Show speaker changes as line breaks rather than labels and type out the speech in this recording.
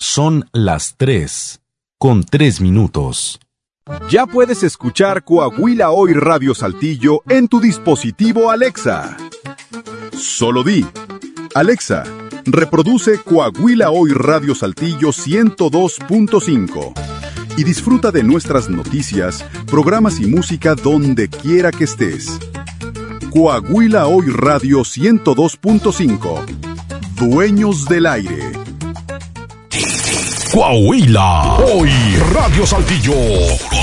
Son las 3:03.
Ya puedes escuchar Coahuila Hoy Radio Saltillo en tu dispositivo Alexa. Solo di: Alexa, reproduce Coahuila Hoy Radio Saltillo 102.5 y disfruta de nuestras noticias, programas y música donde quiera que estés. Coahuila Hoy Radio 102.5. Dueños del aire.
Coahuila Hoy Radio Saltillo.